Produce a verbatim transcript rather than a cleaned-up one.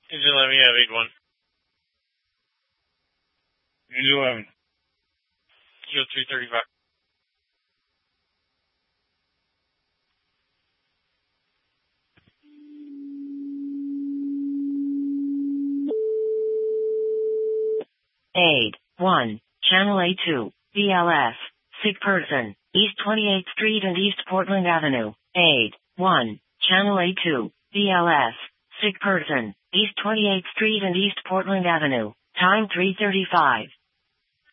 Engine eleven, yeah, eight one. Engine eleven. Kilo three thirty-five. eight one, Channel A two, B L S, sick person, East twenty-eighth Street and East Portland Avenue. eight one, Channel A two, B L S, sick person, East twenty-eighth Street and East Portland Avenue. Time three thirty-five.